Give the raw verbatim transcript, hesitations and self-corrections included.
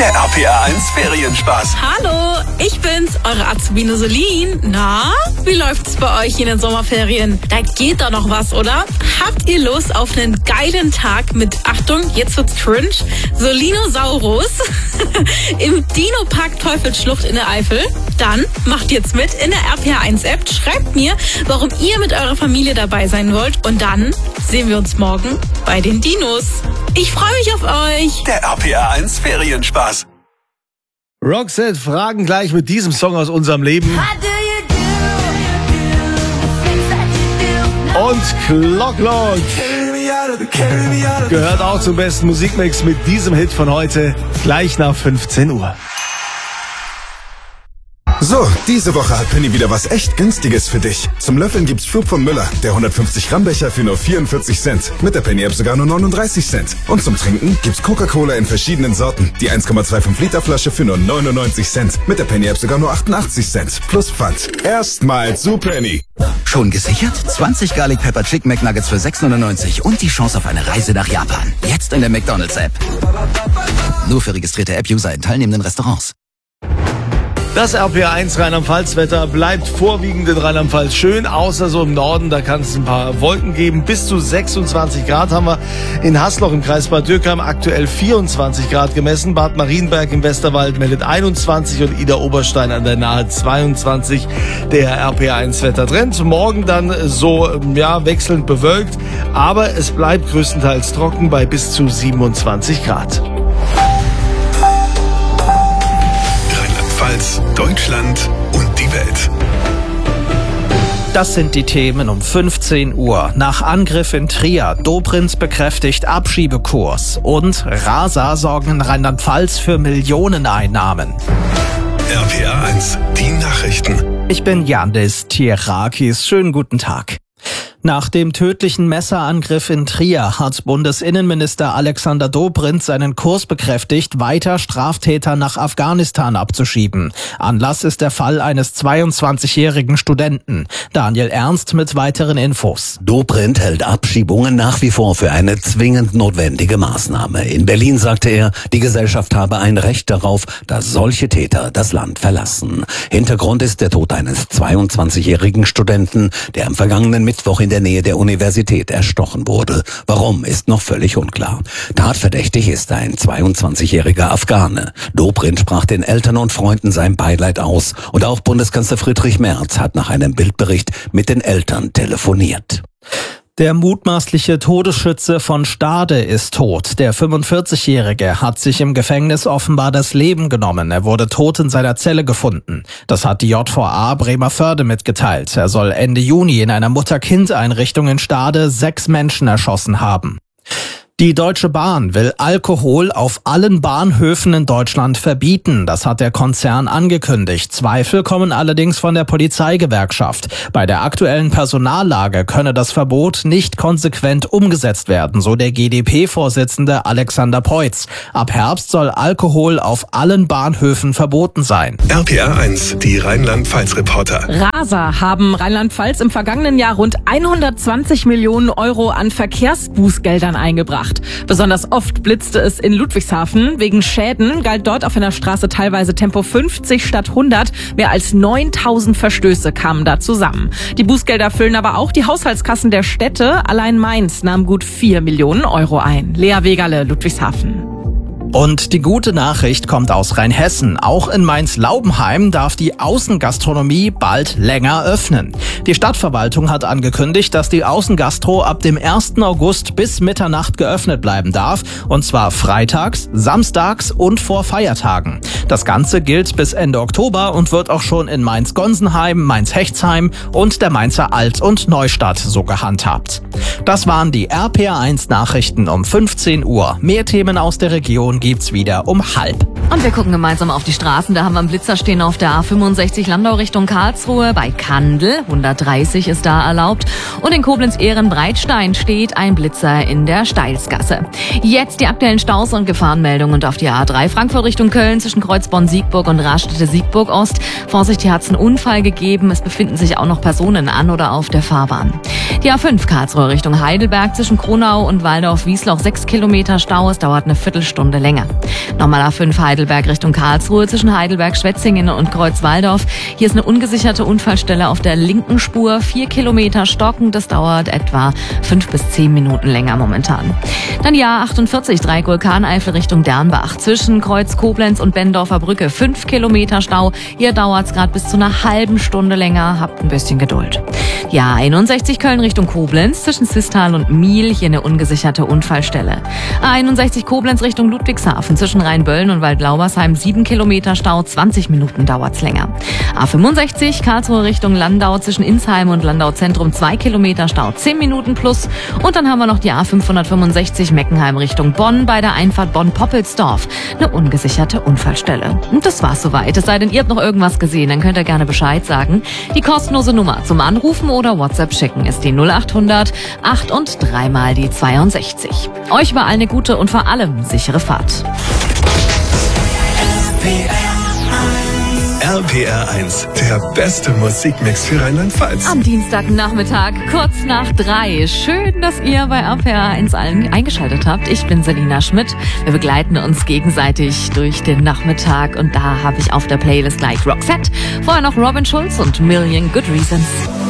Der R P R eins Ferienspaß. Hallo, ich bin's, eure Azubine Solin. Na, wie läuft's bei euch in den Sommerferien? Da geht doch noch was, oder? Habt ihr Lust auf einen geilen Tag mit, Achtung, jetzt wird's cringe, Solinosaurus im Dino-Park Teufelsschlucht in der Eifel? Dann macht jetzt mit in der R P R eins App, schreibt mir, warum ihr mit eurer Familie dabei sein wollt und dann sehen wir uns morgen bei den Dinos. Ich freue mich auf euch. Der R P R eins Ferienspaß. Roxette fragen gleich mit diesem Song aus unserem Leben. Und Clock Clock gehört auch zum besten Musikmix mit diesem Hit von heute, gleich nach fünfzehn Uhr. So, diese Woche hat Penny wieder was echt Günstiges für dich. Zum Löffeln gibt's Schub von Müller, der hundertfünfzig Gramm Becher für nur vierundvierzig Cent. Mit der Penny App sogar nur neununddreißig Cent. Und zum Trinken gibt's Coca-Cola in verschiedenen Sorten. Die eins Komma fünfundzwanzig Liter Flasche für nur neunundneunzig Cent. Mit der Penny App sogar nur achtundachtzig Cent. Plus Pfand. Erstmal zu Penny. Schon gesichert? zwanzig Garlic Pepper Chicken McNuggets für sechs neunundneunzig und die Chance auf eine Reise nach Japan. Jetzt in der McDonald's App. Nur für registrierte App-User in teilnehmenden Restaurants. Das R P R eins Rheinland-Pfalz-Wetter bleibt vorwiegend in Rheinland-Pfalz schön, außer so im Norden, da kann es ein paar Wolken geben. Bis zu sechsundzwanzig Grad haben wir in Hasloch im Kreis Bad Dürkheim aktuell vierundzwanzig Grad gemessen. Bad Marienberg im Westerwald meldet einundzwanzig und Idar-Oberstein an der Nahe zweiundzwanzig. Der R P R eins Wettertrend. Morgen dann so, ja, wechselnd bewölkt, aber es bleibt größtenteils trocken bei bis zu siebenundzwanzig Grad. Deutschland und die Welt. Das sind die Themen um fünfzehn Uhr. Nach Angriff in Trier, Dobrindt bekräftigt Abschiebekurs und Rasa sorgen in Rheinland-Pfalz für Millioneneinnahmen. R P R eins, die Nachrichten. Ich bin Yandis Tierakis. Schönen guten Tag. Nach dem tödlichen Messerangriff in Trier hat Bundesinnenminister Alexander Dobrindt seinen Kurs bekräftigt, weiter Straftäter nach Afghanistan abzuschieben. Anlass ist der Fall eines zweiundzwanzigjährigen Studenten. Daniel Ernst mit weiteren Infos. Dobrindt hält Abschiebungen nach wie vor für eine zwingend notwendige Maßnahme. In Berlin sagte er, die Gesellschaft habe ein Recht darauf, dass solche Täter das Land verlassen. Hintergrund ist der Tod eines zweiundzwanzigjährigen Studenten, der am vergangenen Mittwoch in der Nähe der Universität erstochen wurde. Warum, ist noch völlig unklar. Tatverdächtig ist ein zweiundzwanzigjähriger Afghane. Dobrindt sprach den Eltern und Freunden sein Beileid aus und auch Bundeskanzler Friedrich Merz hat nach einem Bildbericht mit den Eltern telefoniert. Der mutmaßliche Todesschütze von Stade ist tot. Der fünfundvierzigjährige hat sich im Gefängnis offenbar das Leben genommen. Er wurde tot in seiner Zelle gefunden. Das hat die J V A Bremervörde mitgeteilt. Er soll Ende Juni in einer Mutter-Kind-Einrichtung in Stade sechs Menschen erschossen haben. Die Deutsche Bahn will Alkohol auf allen Bahnhöfen in Deutschland verbieten. Das hat der Konzern angekündigt. Zweifel kommen allerdings von der Polizeigewerkschaft. Bei der aktuellen Personallage könne das Verbot nicht konsequent umgesetzt werden, so der G d P-Vorsitzende Alexander Peutz. Ab Herbst soll Alkohol auf allen Bahnhöfen verboten sein. R P R eins, die Rheinland-Pfalz-Reporter. Rasa haben Rheinland-Pfalz im vergangenen Jahr rund hundertzwanzig Millionen Euro an Verkehrsbußgeldern eingebracht. Besonders oft blitzte es in Ludwigshafen. Wegen Schäden galt dort auf einer Straße teilweise Tempo fünfzig statt hundert. Mehr als neuntausend Verstöße kamen da zusammen. Die Bußgelder füllen aber auch die Haushaltskassen der Städte. Allein Mainz nahm gut vier Millionen Euro ein. Lea Wegerle, Ludwigshafen. Und die gute Nachricht kommt aus Rheinhessen. Auch in Mainz-Laubenheim darf die Außengastronomie bald länger öffnen. Die Stadtverwaltung hat angekündigt, dass die Außengastro ab dem ersten August bis Mitternacht geöffnet bleiben darf. Und zwar freitags, samstags und vor Feiertagen. Das Ganze gilt bis Ende Oktober und wird auch schon in Mainz-Gonsenheim, Mainz-Hechtsheim und der Mainzer Alt- und Neustadt so gehandhabt. Das waren die R P R eins Nachrichten um fünfzehn Uhr. Mehr Themen aus der Region gibt's wieder um halb. Und wir gucken gemeinsam auf die Straßen. Da haben wir einen Blitzer stehen auf der A fünfundsechzig Landau Richtung Karlsruhe. Bei Kandel, hundertdreißig ist da erlaubt. Und in Koblenz-Ehren-Breitstein steht ein Blitzer in der Steilsgasse. Jetzt die aktuellen Staus und Gefahrenmeldungen und auf die A drei Frankfurt Richtung Köln zwischen Kreuzborn-Siegburg und Raststätte-Siegburg-Ost. Vorsicht, hier hat's einen Unfall gegeben. Es befinden sich auch noch Personen an oder auf der Fahrbahn. Die A fünf Karlsruhe Richtung Heidelberg zwischen Kronau und Waldorf-Wiesloch sechs Kilometer Stau. Es dauert eine Viertelstunde länger. Nochmal A fünf Heidelberg Heidelberg Richtung Karlsruhe zwischen Heidelberg, Schwetzingen und Kreuzwaldorf. Hier ist eine ungesicherte Unfallstelle auf der linken Spur. Vier Kilometer stocken, das dauert etwa fünf bis zehn Minuten länger momentan. Dann die A achtundvierzig, Dreieck Vulkaneifel Richtung Dernbach. Zwischen Kreuz Koblenz und Bendorfer Brücke. Fünf Kilometer Stau. Hier dauert es gerade bis zu einer halben Stunde länger. Habt ein bisschen Geduld. Die A einundsechzig Köln Richtung Koblenz zwischen Sisttal und Miel. Hier eine ungesicherte Unfallstelle. A einundsechzig Koblenz Richtung Ludwigshafen zwischen Rheinböllen und Waldlaubersheim. Sieben Kilometer Stau. zwanzig Minuten dauert's länger. A fünfundsechzig Karlsruhe Richtung Landau zwischen Insheim und Landau Zentrum. Zwei Kilometer Stau. zehn Minuten plus. Und dann haben wir noch die A fünfhundertfünfundsechzig Meckenheim Richtung Bonn bei der Einfahrt Bonn-Poppelsdorf. Eine ungesicherte Unfallstelle. Und das war's soweit. Es sei denn, ihr habt noch irgendwas gesehen, dann könnt ihr gerne Bescheid sagen. Die kostenlose Nummer zum Anrufen oder WhatsApp schicken ist die null achthundert acht und dreimal die zweiundsechzig. Euch überall eine gute und vor allem sichere Fahrt. R P R eins, der beste Musikmix für Rheinland-Pfalz. Am Dienstagnachmittag, kurz nach drei. Schön, dass ihr bei R P R eins allen eingeschaltet habt. Ich bin Selina Schmidt. Wir begleiten uns gegenseitig durch den Nachmittag und da habe ich auf der Playlist gleich Roxette, vorher noch Robin Schulz und Million Good Reasons.